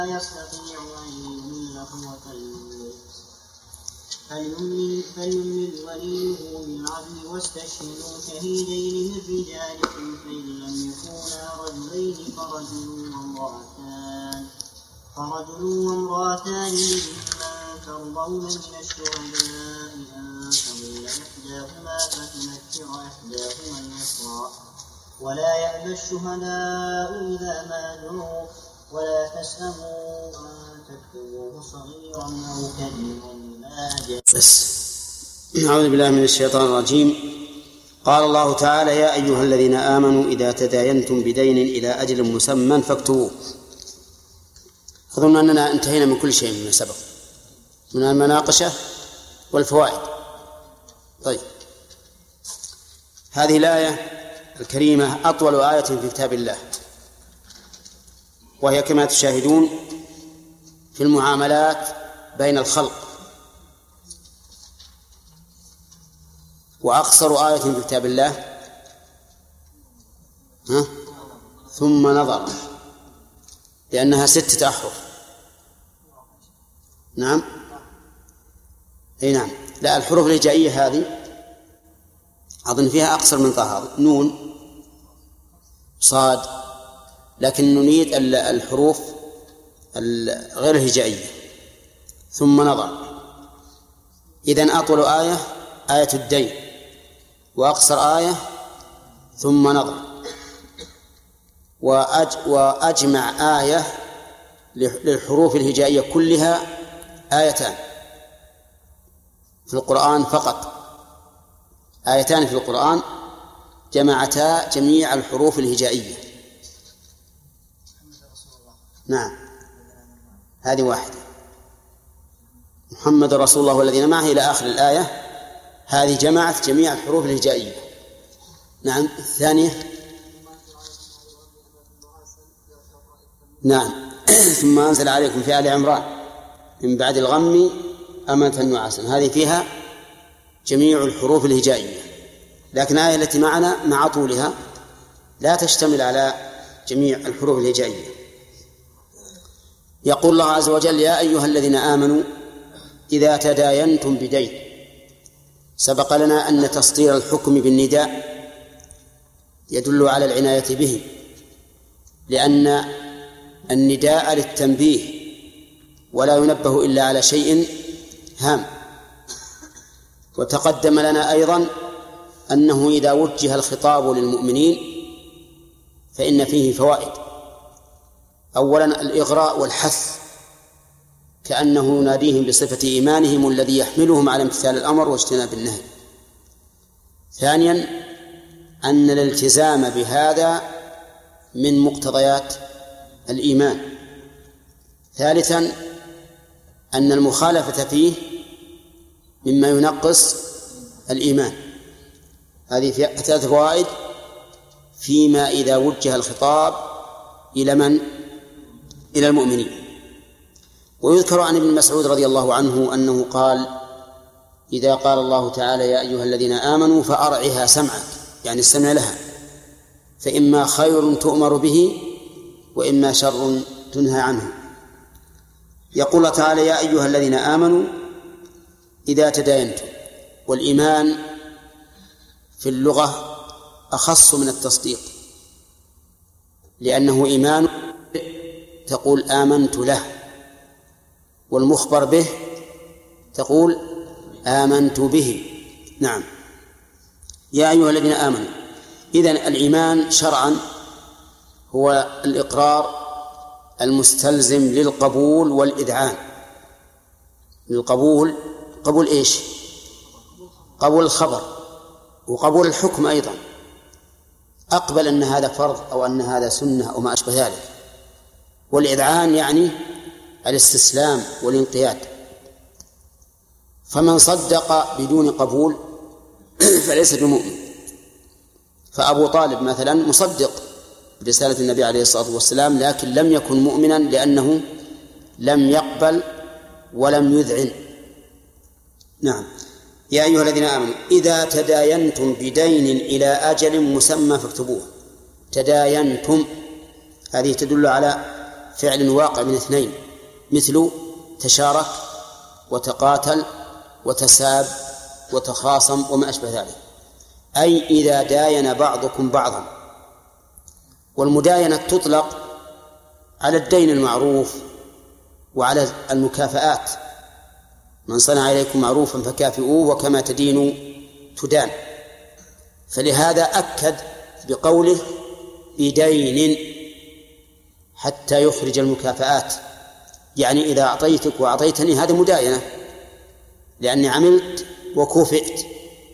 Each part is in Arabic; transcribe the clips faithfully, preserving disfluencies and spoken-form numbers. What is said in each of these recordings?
يستطيع أن يمل هو فليمل فليمل وليه بالعدل واستشهدوا شهيدين من رجالكم فإن لم يكونا رجلين فرجل وامرأتان فرجل وامرأتان ممن ترضون من الشهداء أن تضل إحداهما فتمتع إحداهما الأخرى ولا يأبى الشهداء إذا ما دعوا ولا تسأموا أن تكتبوه صغيرا أو كبيرا ما جاء. بس أعوذ بالله من الشيطان الرجيم. قال الله تعالى: يا أيها الذين آمنوا إذا تداينتم بدين إلى أجل مسمى فاكتبوه. أظن أننا انتهينا من كل شيء مما سبق من المناقشة والفوائد. طيب، هذه الآية الكريمة أطول آية في كتاب الله، وهي كما تشاهدون في المعاملات بين الخلق، وأقصر آية في كتاب الله ها؟ ثم نظر، لأنها ستة أحرف. نعم أي نعم لا، الحروف الهجائية هذه أظن فيها أقصر من طه، نون صاد، لكن نريد الحروف غير الهجائية. ثم نظر، إذن أطول آية آية الدين، وأقصر آية ثم نظر، وأج وأجمع آية للحروف الهجائية كلها آيتان في القرآن فقط، آيتان في القرآن جمعتا جميع الحروف الهجائية. نعم، هذه واحدة، محمد رسول الله والذين معه إلى آخر الآية، هذه جمعت جميع الحروف الهجائية. نعم، الثانية نعم ثم أنزل عليكم في آل عمران من بعد الغم أمنة نعاسا، هذه فيها جميع الحروف الهجائية، لكن الآية التي معنا مع طولها لا تشتمل على جميع الحروف الهجائية. يقول الله عز وجل: يا أيها الذين آمنوا إذا تداينتم بدين. سبق لنا أن تصدير الحكم بالنداء يدل على العناية به، لأن النداء للتنبيه ولا ينبه إلا على شيء هام. وتقدم لنا أيضا أنه إذا وجه الخطاب للمؤمنين فإن فيه فوائد. أولا الإغراء والحث، كأنه يناديهم بصفة إيمانهم الذي يحملهم على امتثال الأمر واجتناب النهي. ثانيا أن الالتزام بهذا من مقتضيات الإيمان. ثالثا أن المخالفة فيه مما ينقص الإيمان. هذه ثلاث فوائد فيما إذا وجه الخطاب إلى من؟ إلى المؤمنين. ويذكر عن ابن مسعود رضي الله عنه أنه قال: إذا قال الله تعالى يا أيها الذين آمنوا فأرعها سمعك، يعني السمع لها، فإما خير تؤمر به وإما شر تنهى عنه. يقول الله تعالى: يا أيها الذين آمنوا إذا تداينتم. والإيمان في اللغة أخص من التصديق، لأنه إيمان تقول آمنت له، والمخبر به تقول آمنت به. نعم، يا أيها الذين آمنوا. إذن الإيمان شرعا هو الإقرار المستلزم للقبول والإذعان. للقبول، قبول إيش؟ قبول الخبر وقبول الحكم أيضا، أقبل أن هذا فرض أو أن هذا سنة أو ما أشبه ذلك. والإذعان يعني الاستسلام والانقياد. فمن صدق بدون قبول فليس بمؤمن. فأبو طالب مثلا مصدق برسالة النبي عليه الصلاة والسلام، لكن لم يكن مؤمنا لأنه لم يقبل ولم يذعن. نعم، يا أيها الذين آمنوا إذا تداينتم بدين إلى أجل مسمى فاكتبوه. تداينتم هذه تدل على فعل واقع من اثنين، مثل تشارك وتقاتل وتساب وتخاصم وما أشبه ذلك، أي إذا داين بعضكم بعضا. والمداينة تطلق على الدين المعروف وعلى المكافآت، من صنع إليكم معروفا فكافئوه وكما تدين تدان. فلهذا أكد بقوله بدين حتى يخرج المكافآت، يعني إذا أعطيتك وأعطيتني هذا مداينة لأني عملت وكوفئت.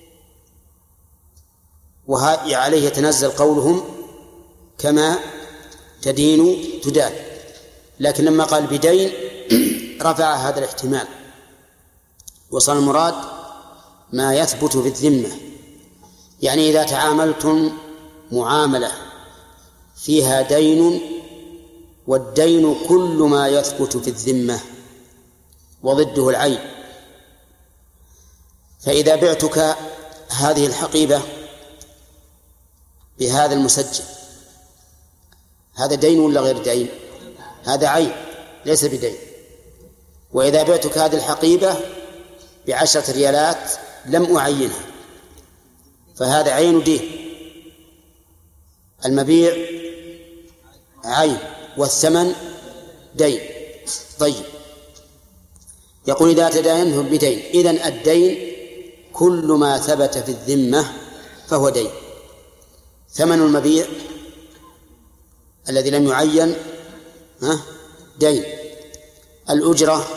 وعليه يتنزل قولهم كما تدين تدان. لكن لما قال بدين رفع هذا الاحتمال، وصار المراد ما يثبت في الذمة. يعني إذا تعاملتم معاملة فيها دين، والدين كل ما يثبت في الذمة وضده العين، فإذا بعتك هذه الحقيبة بهذا المسجل، هذا دين ولا غير دين؟ هذا عين ليس بدين. وإذا بعتك هذه الحقيبة بعشرة ريالات لم أعينها، فهذا عين دين. المبيع عين والثمن دين. طيب، يقول إذا تداينتم بدين، إذن الدين كل ما ثبت في الذمة فهو دين. ثمن المبيع الذي لم يعين ها دين، الأجرة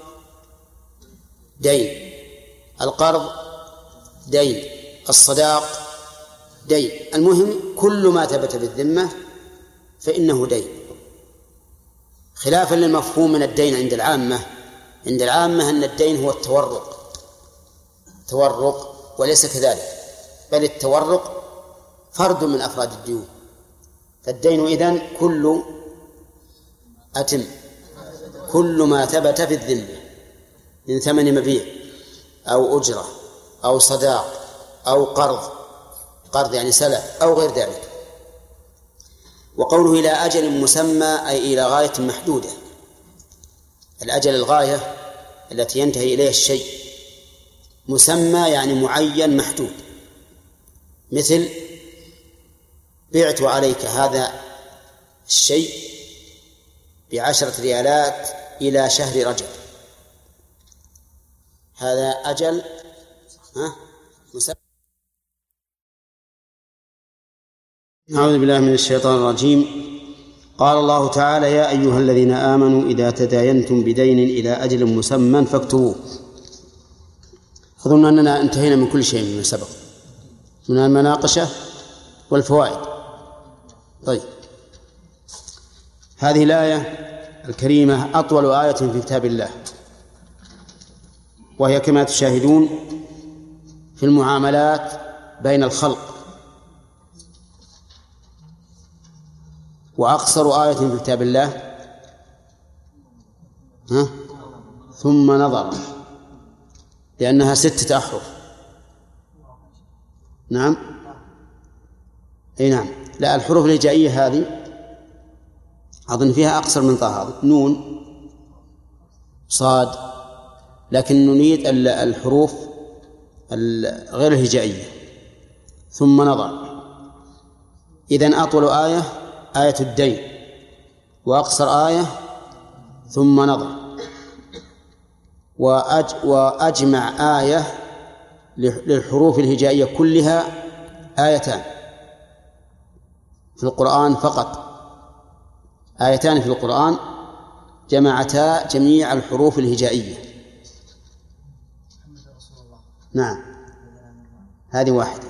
دين، القرض دين، الصداق دين. المهم كل ما ثبت بالذمة فإنه دين، خلافا للمفهوم من الدين عند العامة. عند العامة أن الدين هو التورق، تورق، وليس كذلك، بل التورق فرد من أفراد الديون. فالدين إذن كل أتم كل ما ثبت في الذمة من ثمن مبيع أو أجرة أو صداق أو قرض، قرض يعني سلف أو غير ذلك. وقوله إلى أجل مسمى أي إلى غاية محدودة. الأجل الغاية التي ينتهي إليها الشيء، مسمى يعني معين محدود. مثل بعت عليك هذا الشيء بعشرة ريالات إلى شهر رجب، هذا أجل ها مسمى. أعوذ بالله من الشيطان الرجيم. قال الله تعالى: يا أيها الذين آمنوا إذا تداينتم بدين إلى أجل مسمى فاكتبوه. أظن أننا انتهينا من كل شيء مما سبق من المناقشة والفوائد. طيب، هذه الآية الكريمة أطول آية في كتاب الله، وهي كما تشاهدون في المعاملات بين الخلق، وأقصر آية في كتاب الله ها؟ ثم نظر، لأنها ستة أحرف. نعم، أي نعم، لا، الحروف الهجائية هذه أظن فيها أقصر من طه، نون صاد، لكن نريد الحروف غير الهجائية. ثم نظر، إذن أطول آية آية الدين، وأقصر آية ثم نظر، وأج وأجمع آية للحروف الهجائية كلها آيتان في القرآن فقط، آيتان في القرآن جمعتا جميع الحروف الهجائية. نعم، هذه واحدة،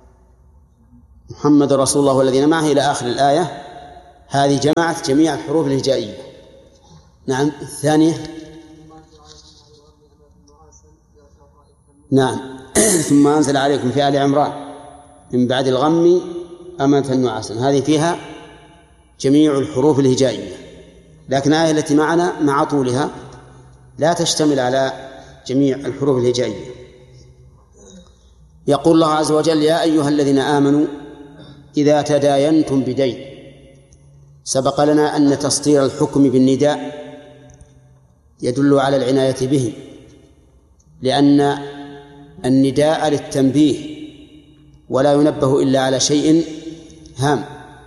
محمد رسول الله والذين معه إلى آخر الآية، هذه جمعت جميع الحروف الهجائية. نعم، الثانية نعم ثم أنزل عليكم في آل عمران من بعد الغم أمنة نعاسا، هذه فيها جميع الحروف الهجائية. لكن الآية التي معنا مع طولها لا تشتمل على جميع الحروف الهجائية. يقول الله عز وجل: يا أيها الذين آمنوا إذا تداينتم بدين. سبق لنا أن تسطير الحكم بالنداء يدل على العناية به، لأن النداء للتنبيه ولا ينبه إلا على شيء هام.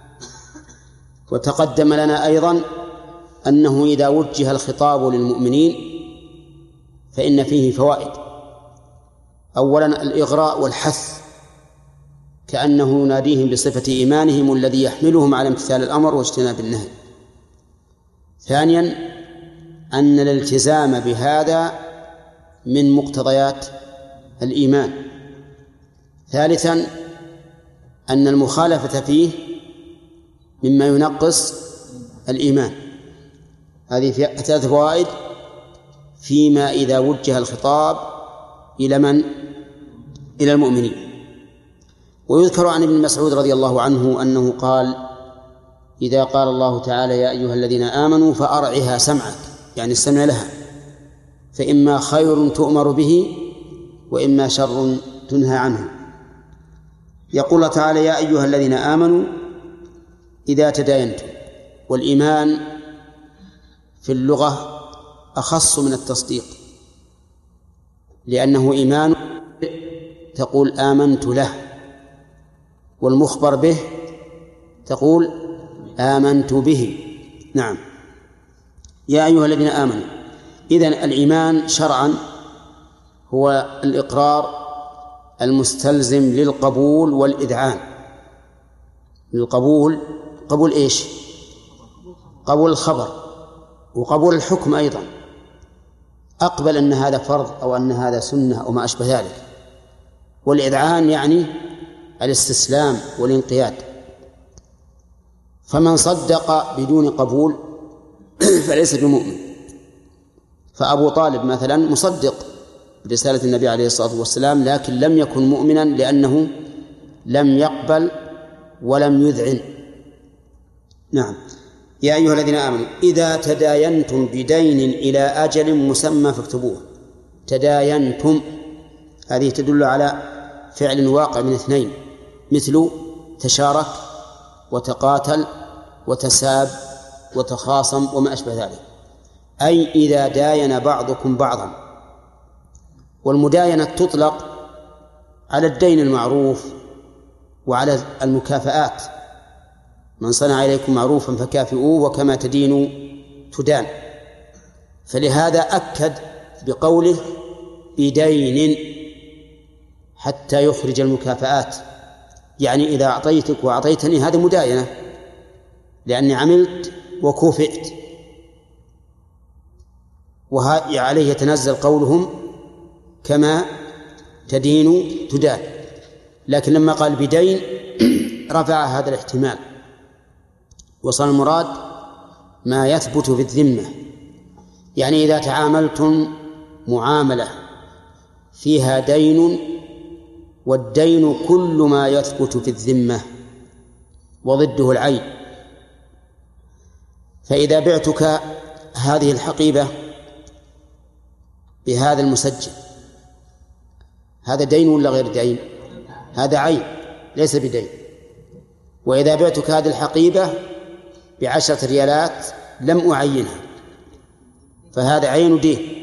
وتقدم لنا أيضا أنه إذا وجه الخطاب للمؤمنين فإن فيه فوائد. أولا الإغراء والحث، كأنه يناديهم بصفة إيمانهم الذي يحملهم على امتثال الأمر واجتناب النهي. ثانيا أن الالتزام بهذا من مقتضيات الإيمان. ثالثا أن المخالفة فيه مما ينقص الإيمان. هذه ثلاث فوائد فيما إذا وجه الخطاب إلى من؟ إلى المؤمنين. ويذكر عن ابن مسعود رضي الله عنه أنه قال: إذا قال الله تعالى يا أيها الذين آمنوا فأرعها سمعك، يعني السمع لها، فإما خير تؤمر به وإما شر تنهى عنه. يقول الله تعالى يا أيها الذين آمنوا إذا تداينتم، والإيمان في اللغة أخص من التصديق، لأنه إيمان تقول آمنت له، والمخبر به تقول آمنت به. نعم. يا أيها الذين آمنوا، إذن الإيمان شرعا هو الإقرار المستلزم للقبول والإذعان. للقبول، قبول إيش؟ قبول الخبر وقبول الحكم أيضا، أقبل أن هذا فرض أو أن هذا سنة أو ما أشبه ذلك. والإذعان يعني الاستسلام والانقياد. فمن صدق بدون قبول فليس بمؤمن. فأبو طالب مثلا مصدق برسالة النبي عليه الصلاة والسلام، لكن لم يكن مؤمنا لأنه لم يقبل ولم يذعن. نعم. يا أيها الذين آمنوا إذا تداينتم بدين إلى أجل مسمى فاكتبوه. تداينتم هذه تدل على فعل واقع من اثنين، مثل تشارك وتقاتل وتساب وتخاصم وما أشبه ذلك، أي إذا داين بعضكم بعضا. والمداينة تطلق على الدين المعروف وعلى المكافآت، من صنع إليكم معروفا فكافئوه وكما تدين تدان. فلهذا أكد بقوله بدين حتى يخرج المكافآت، يعني إذا أعطيتك وأعطيتني هذا مداينة، لأني عملت وكوفئت. وعليه يتنزل قولهم كما تدين تدان. لكن لما قال بدين رفع هذا الاحتمال، وصل المراد ما يثبت في الذمة. يعني إذا تعاملتم معاملة فيها دين، والدين كل ما يثبت في الذمة وضده العين، فإذا بعتك هذه الحقيبة بهذا المسجل، هذا دين ولا غير دين؟ هذا عين ليس بدين. وإذا بعتك هذه الحقيبة بعشرة ريالات لم أعينها، فهذا عين دين.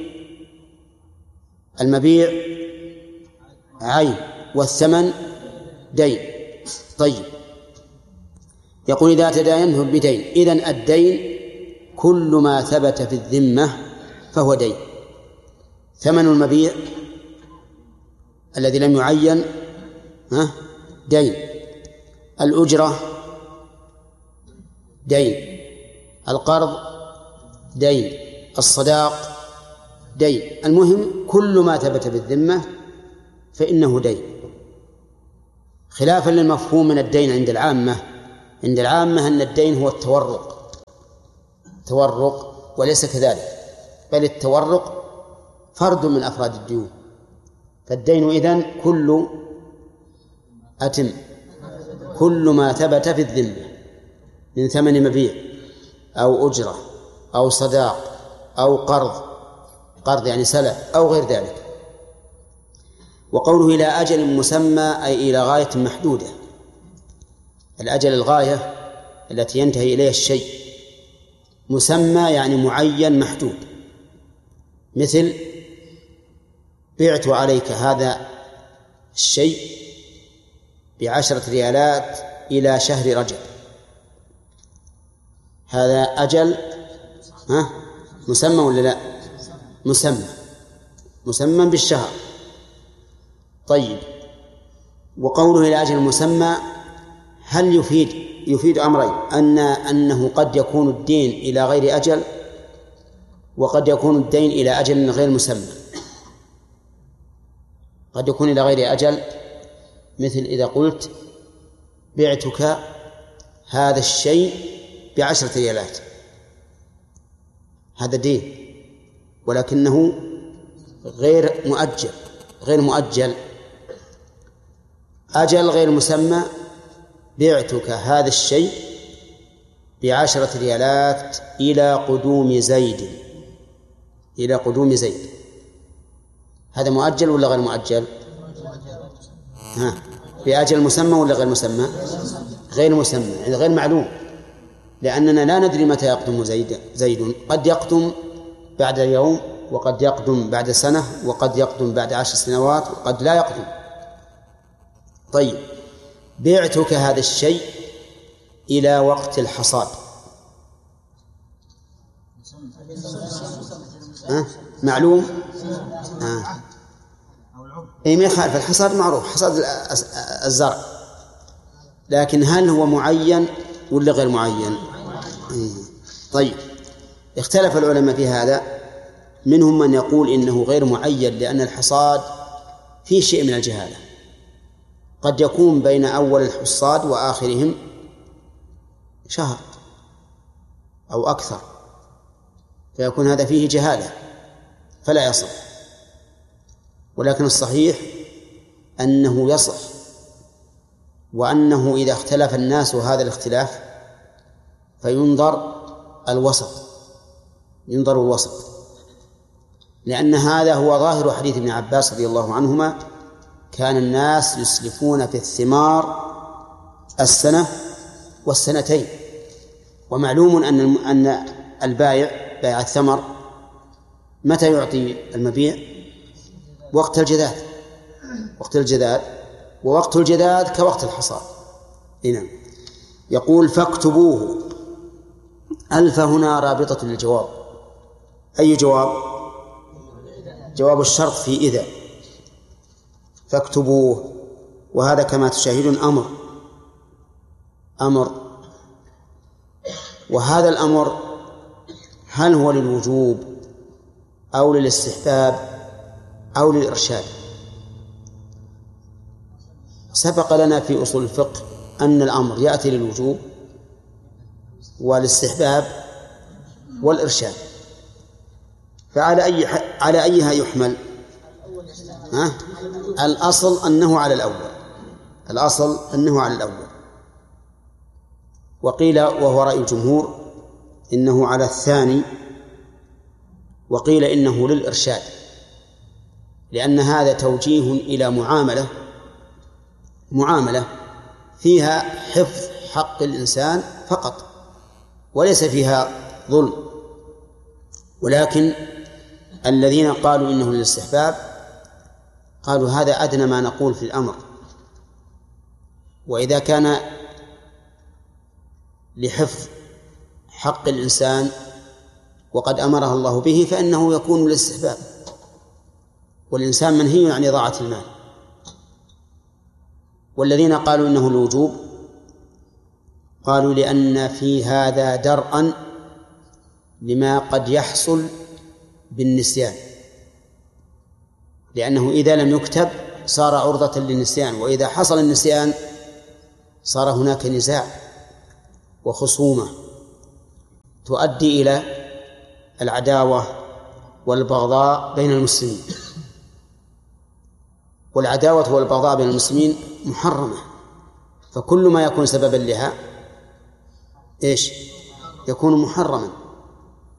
المبيع عين والثمن دين. طيب، يقول إذا تداينتم بدين، إذن الدين كل ما ثبت في الذمة فهو دين. ثمن المبيع الذي لم يعين ها دين، الأجرة دين، القرض دين، الصداق دين. المهم كل ما ثبت بالذمة فإنه دين، خلافا للمفهوم من الدين عند العامة. عند العامة أن الدين هو التورق، تورق، وليس كذلك، بل التورق فرد من أفراد الديون. فالدين إذن كل أتم كل ما ثبت في الذمة من ثمن مبيع أو أجرة أو صداق أو قرض، قرض يعني سلف أو غير ذلك. وقوله إلى أجل مسمى أي إلى غاية محدودة. الأجل الغاية التي ينتهي إليها الشيء مسمى يعني معين محدود، مثل بعت عليك هذا الشيء بعشرة ريالات إلى شهر رجب، هذا أجل ها مسمى ولا لا؟ مسمى، مسمى بالشهر. طيب، وقوله إلى أجل مسمى هل يفيد يفيد أمرين، أن أنه قد يكون الدين إلى غير أجل، وقد يكون الدين إلى أجل غير مسمى. قد يكون إلى غير أجل، مثل إذا قلت بعتك هذا الشيء بعشرة ريالات، هذا دين ولكنه غير مؤجل غير مؤجل أجل غير مسمى. بعتك هذا الشيء بعشرة ريالات إلى قدوم زيد، إلى قدوم زيد، هذا مؤجل ولا غير مؤجل؟ ها، بأجل مسمى ولا غير مسمى؟ غير مسمى، يعني غير معلوم، لأننا لا ندري متى يقدم زيد زيد قد يقدم بعد يوم، وقد يقدم بعد سنة، وقد يقدم بعد عشر سنوات، وقد لا يقدم. طيب، بعتك هذا الشيء إلى وقت الحصاد، أه؟ معلوم؟ أه. أي ما يخالف، الحصاد معروف، حصاد الزرع، لكن هل هو معين ولا غير معين؟ طيب، اختلف العلماء في هذا، منهم من يقول إنه غير معين لأن الحصاد فيه شيء من الجهالة، قد يكون بين أول الحصاد وآخرهم شهر أو أكثر، فيكون هذا فيه جهالة فلا يصح. ولكن الصحيح أنه يصح، وأنه إذا اختلف الناس هذا الاختلاف فينظر الوسط، ينظر الوسط، لأن هذا هو ظاهر حديث ابن عباس رضي الله عنهما: كان الناس يسلفون في الثمار السنة والسنتين. ومعلوم أن أن البائع بائع الثمر متى يعطي المبيع؟ وقت الجذاذ، وقت الجذاذ، ووقت الجذاذ كوقت الحصاد. هنا يقول: فاكتبوه. ألف هنا رابطة للجواب. أي جواب؟ جواب الشرط في إذا. فاكتبوه، وهذا كما تشاهدون أمر أمر وهذا الأمر هل هو للوجوب أو للاستحباب أو للإرشاد؟ سبق لنا في أصول الفقه أن الأمر يأتي للوجوب والاستحباب والإرشاد، فعلى أي على أيها يحمل؟ ها؟ الأصل أنه على الأول، الأصل أنه على الأول. وقيل، وهو رأي الجمهور، إنه على الثاني، وقيل إنه للإرشاد، لأن هذا توجيه إلى معاملة معاملة فيها حفظ حق الإنسان فقط، وليس فيها ظلم. ولكن الذين قالوا إنه للاستحباب قالوا هذا أدنى ما نقول في الأمر، وإذا كان لحفظ حق الإنسان وقد أمره الله به فإنه يكون للاستحباب، والإنسان منهي عن إضاعة المال. والذين قالوا إنه الوجوب قالوا لأن في هذا درءا لما قد يحصل بالنسيان، لأنه إذا لم يكتب صار عرضة للنسيان، وإذا حصل النسيان صار هناك نزاع وخصومة تؤدي إلى العداوة والبغضاء بين المسلمين، والعداوة والبغضاء بين المسلمين محرمة، فكل ما يكون سببا لها إيش؟ يكون محرما.